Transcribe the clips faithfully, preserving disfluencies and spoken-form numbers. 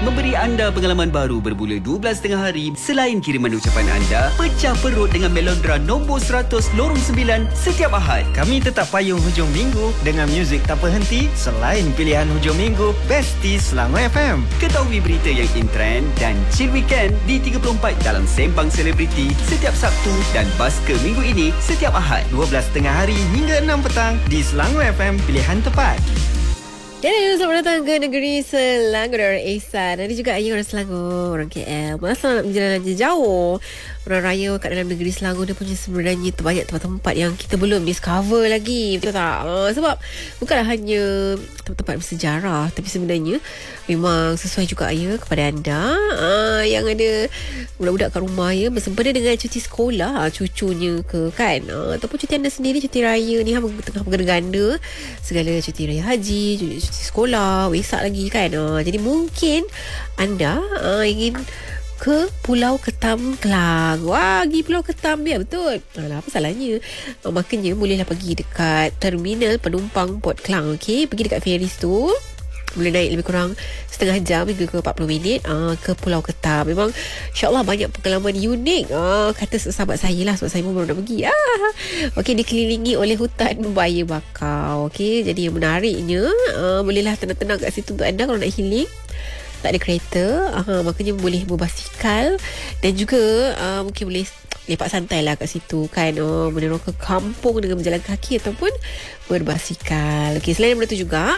memberi anda pengalaman baru bermula dua belas tengah hari. Selain kiriman ucapan anda, pecah perut dengan Melodra nombor seratus lorong sembilan setiap Ahad. Kami tetap payung hujung minggu dengan muzik tak berhenti selain pilihan hujung minggu Besti Selangor F M. Ketahui berita yang in trend dan chill weekend di tiga puluh empat dalam Sembang Selebriti setiap Sabtu dan Baska minggu ini setiap Ahad. dua belas tengah hari hingga enam petang di Selangor F M, pilihan tepat. Ya, selamat datang ke negeri Selangor orang Ehsan. Ada juga ayah orang Selangor, orang K L. Masa nak berjalan jauh, orang raya kat dalam negeri Selangor dia punya sebenarnya banyak tempat-tempat yang kita belum discover lagi. Betul tak? Uh, sebab bukanlah hanya tempat-tempat bersejarah, tapi sebenarnya memang sesuai juga ya kepada anda uh, yang ada budak-budak kat rumah ya, bersempena dengan cuti sekolah cucunya ke kan, uh, ataupun cuti anda sendiri, cuti raya ni tengah berganda segala cuti raya haji, cuti, cuti sekolah, Wesak lagi kan. Uh, jadi mungkin anda uh, ingin ke Pulau Ketam Kelang. Wah, pergi Pulau Ketam ya, betul. Alah, apa salahnya? Uh, makanya bolehlah pergi dekat terminal penumpang Port Klang. Okey, pergi dekat ferries tu. Boleh naik lebih kurang setengah jam hingga ke empat puluh minit uh, ke Pulau Ketam. Memang insyaAllah banyak pengalaman unik, uh, kata sahabat saya lah, sebab saya pun baru nak pergi. ah. Okey, dikelilingi oleh hutan baya bakau. Okey, jadi yang menariknya uh, bolehlah tenang-tenang kat situ untuk anda kalau nak healing. Tak ada kereta, uh, makanya boleh berbasikal dan juga uh, mungkin boleh lepak santai lah kat situ kan, oh, meneroka kampung dengan berjalan kaki ataupun berbasikal. Okey, selain daripada itu juga,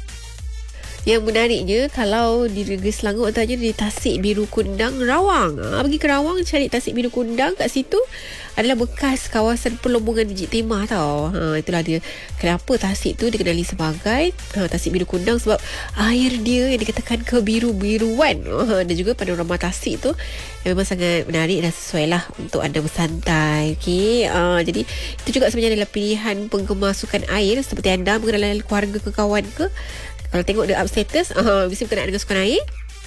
yang menariknya kalau di negeri Selangor antaranya di Tasik Biru Kundang Rawang. Ha, pergi ke Rawang cari Tasik Biru Kundang, kat situ adalah bekas kawasan pelombongan biji timah tau. Ha, itulah dia kenapa Tasik tu dikenali sebagai ha, Tasik Biru Kundang, sebab air dia yang dikatakan kebiru-biruan. Ha, dan juga panorama Tasik tu yang memang sangat menarik dan sesuai lah untuk anda bersantai. Okay? Ha, jadi itu juga sebenarnya adalah pilihan penggemar sukan air seperti anda, mungkin dalam keluarga ke kawan ke. Kalau tengok dia up status, uh, mesti berkenaan dengan sukan air,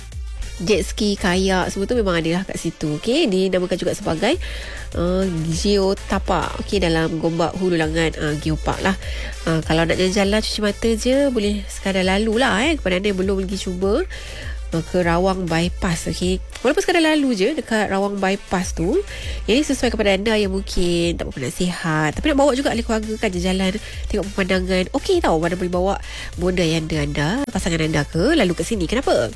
jet ski, kayak, semua tu memang ada lah kat situ. Okay, dinamakan juga sebagai uh, geotapak. Okay, dalam gombak hulu langat uh, geopark lah. Uh, kalau nak jalan-jalan cuci mata je, boleh sekadar lalu lah eh, kepada anda yang belum pergi cuba ke Rawang Bypass. Okay, walaupun sekadar lalu je dekat Rawang Bypass tu, yang ini sesuai kepada anda yang mungkin tak berapa nak sihat tapi nak bawa juga ahli keluarga kan, jalan tengok pemandangan. Okey tau, anda boleh bawa bonda yang anda, anda pasangan anda ke lalu ke sini. Kenapa?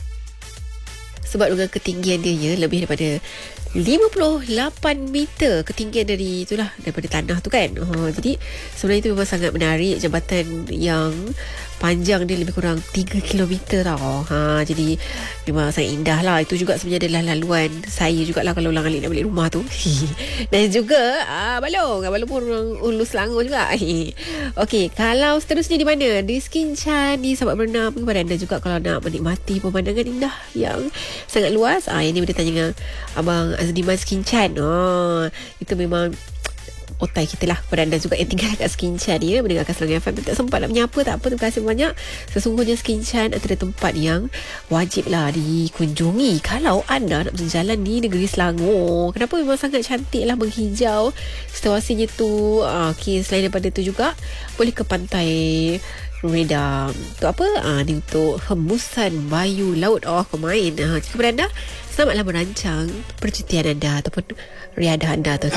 Sebab dengan ketinggian dia ya, lebih daripada lima puluh lapan meter ketinggian dari itulah, daripada tanah tu kan. Ha, jadi sebenarnya itu memang sangat menarik. Jambatan yang panjang dia lebih kurang tiga kilometer tau. Ha, jadi memang sangat indah lah. Itu juga sebenarnya adalah laluan saya jugalah kalau ulang alik nak balik rumah tu. Dan juga ah, Balong Balong pun orang Ulu Selangor juga. Okey, kalau seterusnya di mana? Di Skinchan, di Sabak Berenang. Kepada anda juga kalau nak menikmati pemandangan indah yang sangat luas. Ah, ini boleh tanya dengan Abang Azdiman Skinchan. Oh, itu memang otai kita lah kepada anda juga yang tinggal kat Skinchan ya, mendengarkan Selangor F M. Tak sempat nak menyapa, tak apa, terima kasih banyak. Sesungguhnya Skinchan antara tempat yang wajib lah dikunjungi kalau anda nak berjalan di negeri Selangor. Kenapa? Memang sangat cantik lah, menghijau situasinya tu. Okay, selain daripada tu juga boleh ke pantai Redam. Untuk apa? Ah, ni untuk hembusan bayu laut. Oh, kau main. Ah, kepada anda, selamatlah merancang percutian anda ataupun riadah anda tu.